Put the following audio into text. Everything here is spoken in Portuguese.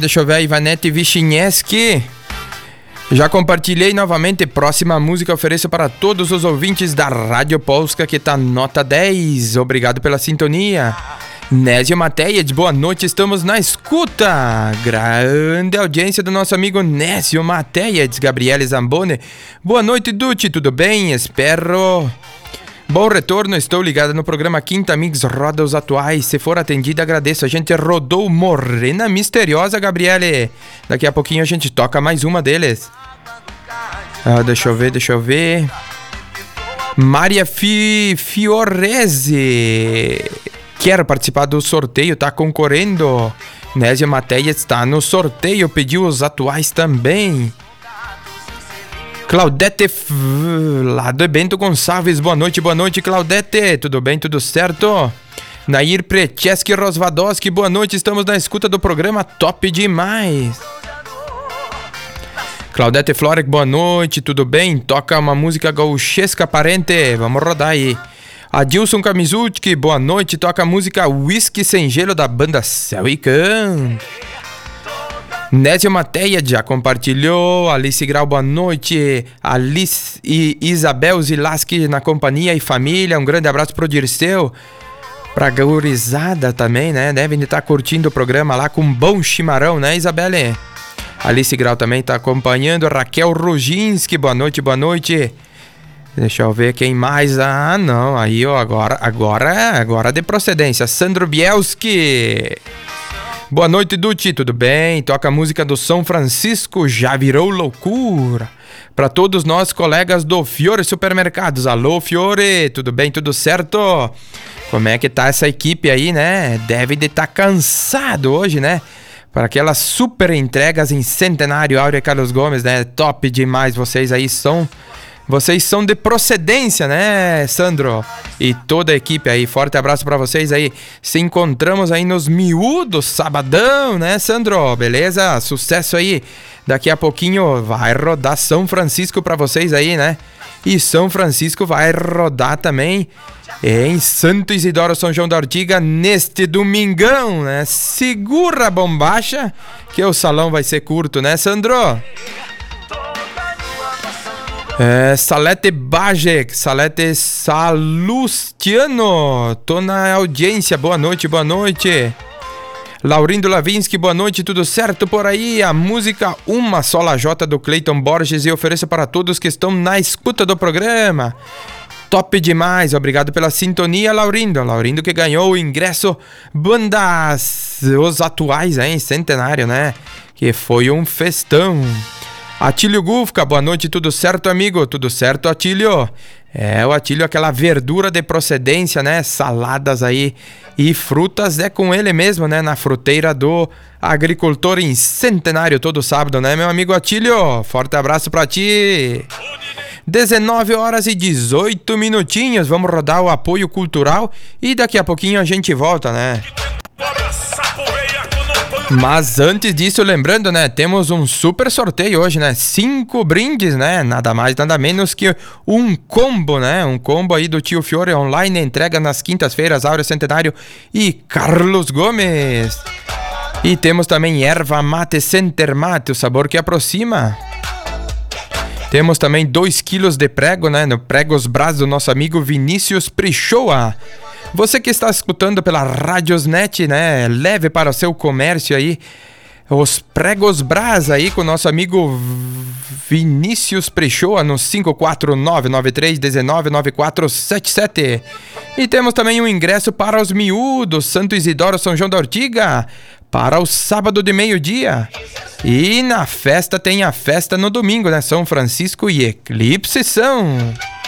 deixa eu ver a Ivanete Vichinheski. Já compartilhei novamente. Próxima música ofereço para todos os ouvintes da Rádio Polska, que tá nota 10. Obrigado pela sintonia. Nésio Mateias, boa noite, estamos na escuta. Grande audiência do nosso amigo Nésio Mateias. Gabriele Zamboni, boa noite, Dutti, tudo bem? Espero bom retorno, estou ligado no programa Quinta Mix, roda os atuais. Se for atendida, agradeço. A gente rodou Morena Misteriosa, Gabriele. Daqui a pouquinho a gente toca mais uma deles. Deixa eu ver. Maria Fiorese quer participar do sorteio, tá concorrendo. Nésia Mateias está no sorteio, pediu os atuais também. Claudete lá do Bento Gonçalves, boa noite, Claudete, tudo bem, tudo certo? Nair Precheski Rosvadowski, boa noite, estamos na escuta do programa top demais. Claudete Florek, boa noite, tudo bem? Toca uma música gauchesca parente, vamos rodar aí. Adilson Kamizuki, boa noite, toca a música Whisky Sem Gelo da banda Céu e Canto. Nésio Mateia já compartilhou. Alice Grau, boa noite. Alice e Isabel Zilaski na companhia e família, um grande abraço pro Dirceu. Pra gaurizada também, né? Devem estar curtindo o programa lá com um bom chimarrão, né, Isabelle? Alice Grau também tá acompanhando. Raquel Roginski, boa noite. Deixa eu ver quem mais. Não, aí ó, agora de procedência. Sandro Bielski. Boa noite, Dutti, tudo bem? Toca a música do São Francisco, Já Virou Loucura. Para todos nós, colegas do Fiore Supermercados. Alô, Fiore, tudo bem, tudo certo? Como é que tá essa equipe aí, né? Deve de estar cansado hoje, né? Para aquelas super entregas em Centenário, Áurea Carlos Gomes, né? Top demais, vocês são de procedência, né, Sandro? E toda a equipe aí, forte abraço pra vocês aí. Se encontramos aí nos miúdos, sabadão, né, Sandro? Beleza? Sucesso aí. Daqui a pouquinho vai rodar São Francisco pra vocês aí, né? E São Francisco vai rodar também em Santo Isidoro, São João da Ortiga, neste domingão, né? Segura a bombacha, que o salão vai ser curto, né, Sandro? Salete Bajek, Salete Salustiano, tô na audiência, boa noite. Laurindo Lavinsky, boa noite, tudo certo por aí? A música Uma Só Lajota do Cleiton Borges e ofereço para todos que estão na escuta do programa. Top demais, obrigado pela sintonia, Laurindo que ganhou o ingresso bandas, os atuais aí, Centenário, né? Que foi um festão. Atílio Gufka, boa noite, tudo certo, amigo? Tudo certo, Atílio? O Atílio, aquela verdura de procedência, né? Saladas aí e frutas é com ele mesmo, né? Na fruteira do agricultor em Centenário, todo sábado, né, meu amigo Atílio? Forte abraço pra ti! 19h18, vamos rodar o apoio cultural e daqui a pouquinho a gente volta, né? Mas antes disso, lembrando, né, temos um super sorteio hoje, né, 5 brindes, né, nada mais, nada menos que um combo, né, um combo aí do Tio Fiore online, entrega nas quintas-feiras, Áurea Centenário e Carlos Gomes. E temos também erva mate Center Mate, o sabor que aproxima. Temos também 2 quilos de prego, né, no Pregos Brás do nosso amigo Vinícius Prichoa. Você que está escutando pela Radiosnet, né? Leve para o seu comércio aí os Pregos Brás aí com o nosso amigo Vinícius Prechoa no 54993199477. E temos também um ingresso para os miúdos Santo Isidoro, São João da Ortiga para o sábado de meio-dia. E na festa tem a festa no domingo, né? São Francisco e Eclipse São.